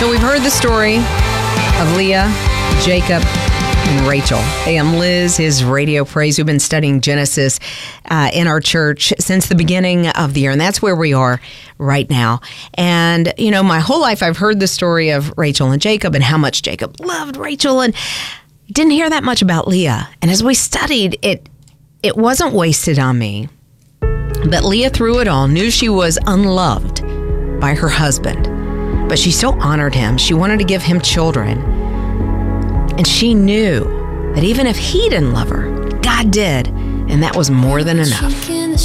So we've heard the story of Leah, Jacob, and Rachel. Hey, I'm Liz, his radio praise. We've been studying Genesis in our church since the beginning of the year, and that's where we are right now. And, you know, my whole life I've heard the story of Rachel and Jacob and how much Jacob loved Rachel, and didn't hear that much about Leah. And as we studied, it wasn't wasted on me. But Leah, through it all, knew she was unloved by her husband. But she still honored him. She wanted to give him children. And she knew that even if he didn't love her, God did. And that was more than enough.